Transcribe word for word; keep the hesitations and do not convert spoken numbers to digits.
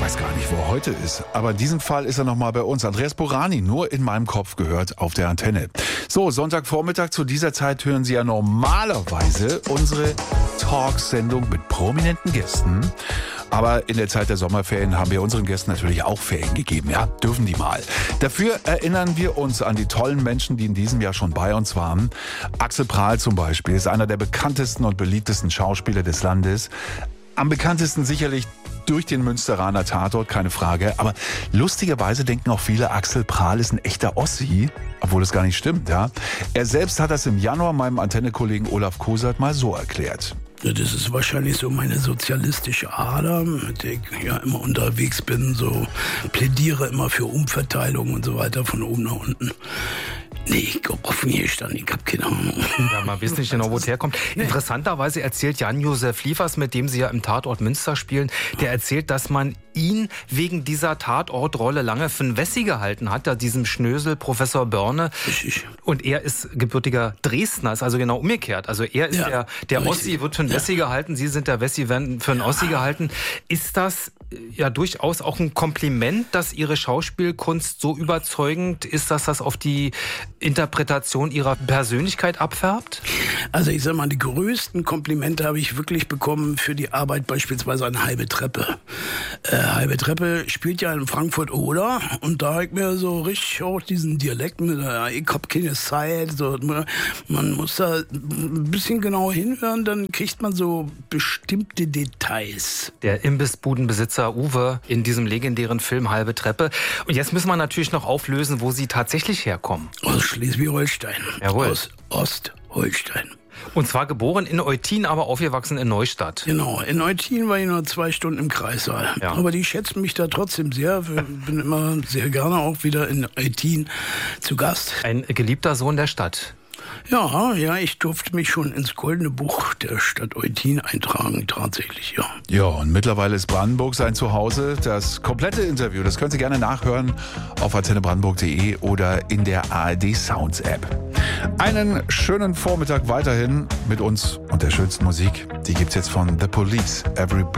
weiß gar nicht, wo er heute ist. Aber in diesem Fall ist er nochmal bei uns. Andreas Borani, nur in meinem Kopf gehört auf der Antenne. So, Sonntagvormittag zu dieser Zeit hören Sie ja normalerweise unsere Talksendung mit prominenten Gästen. Aber in der Zeit der Sommerferien haben wir unseren Gästen natürlich auch Ferien gegeben. Ja, dürfen die mal. Dafür erinnern wir uns an die tollen Menschen, die in diesem Jahr schon bei uns waren. Axel Prahl zum Beispiel ist einer der bekanntesten und beliebtesten Schauspieler des Landes. Am bekanntesten sicherlich durch den Münsteraner Tatort, keine Frage. Aber lustigerweise denken auch viele, Axel Prahl ist ein echter Ossi, obwohl das gar nicht stimmt. Ja? Er selbst hat das im Januar meinem Antenne-Kollegen Olaf Kosert mal so erklärt. Ja, das ist wahrscheinlich so meine sozialistische Ader, mit der ich ja immer unterwegs bin, so plädiere immer für Umverteilung und so weiter von oben nach unten. Nee, ich hab offen hier gestanden, ich hab keine Ahnung. Ja, man weiß nicht genau, wo es herkommt. Nee. Interessanterweise erzählt Jan-Josef Liefers, mit dem Sie ja im Tatort Münster spielen, der erzählt, dass man ihn wegen dieser Tatortrolle lange für einen Wessi gehalten hat, da diesem Schnösel Professor Börne. Richtig. Und er ist gebürtiger Dresdner, ist also genau umgekehrt. Also er ist ja, der, der Ossi, wird für einen ja. Wessi gehalten, Sie sind der Wessi, werden für einen ja. Ossi gehalten. Ist das ja durchaus auch ein Kompliment, dass Ihre Schauspielkunst so überzeugend ist, dass das auf die Interpretation Ihrer Persönlichkeit abfärbt? Also ich sag mal, die größten Komplimente habe ich wirklich bekommen für die Arbeit beispielsweise an Halbe Treppe. Äh, Halbe Treppe spielt ja in Frankfurt Oder und da habe ich mir so richtig auch diesen Dialekt mit, äh, ich hab keine Zeit, so, man muss da ein bisschen genauer hinhören, dann kriegt man so bestimmte Details. Der Imbissbudenbesitzer Uwe in diesem legendären Film Halbe Treppe. Und jetzt müssen wir natürlich noch auflösen, wo Sie tatsächlich herkommen. Aus Schleswig-Holstein. Jawohl. Aus Ostholstein. Und zwar geboren in Eutin, aber aufgewachsen in Neustadt. Genau, in Eutin war ich nur zwei Stunden im Kreissaal. Ja. Aber die schätzen mich da trotzdem sehr. Ich bin immer sehr gerne auch wieder in Eutin zu Gast. Ein geliebter Sohn der Stadt. Ja, ja, ich durfte mich schon ins Goldene Buch der Stadt Eutin eintragen, tatsächlich, ja. Ja, und mittlerweile ist Brandenburg sein Zuhause. Das komplette Interview, das können Sie gerne nachhören auf antenne brandenburg punkt de oder in der A R D Sounds App. Einen schönen Vormittag weiterhin mit uns und der schönsten Musik. Die gibt's jetzt von The Police, Every